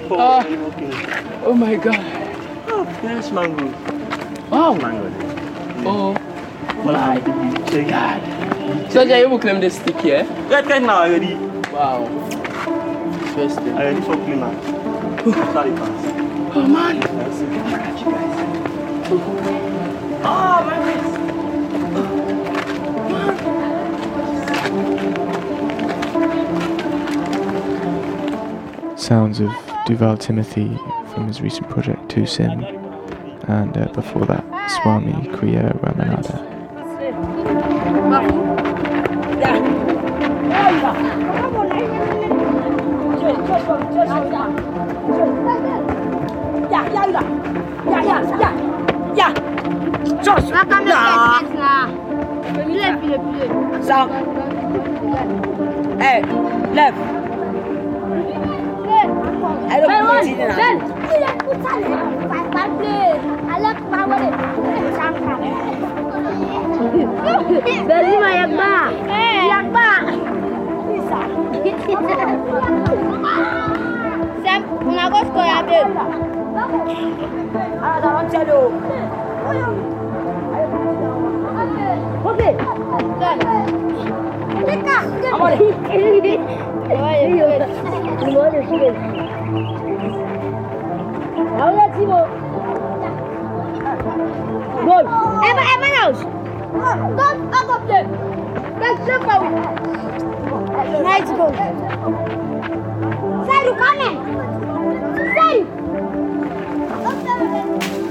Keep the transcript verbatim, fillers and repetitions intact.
Oh, oh my God. Oh, there's mango. Wow. Mango. Oh my God. So you will claim the stick here? Yeah, right now already. Wow. Interesting. I already for cleaner. Sorry, pass. Oh man. Oh my wrist. Sounds of Duval Timothy from his recent project Two Sin, and uh, before that Swami Kriya Ramananda. Hey, left. I don't put it in now. Belima yakba. Yakba. Sam, nagos ko ya be. Ah, don't tell you. Okay. Done. Teka. Amore. Amore, sigue. Ahora Timo. Gol. Eva, Eva knows. Don't up up there. Let's jump out. Nice goal. Say you coming.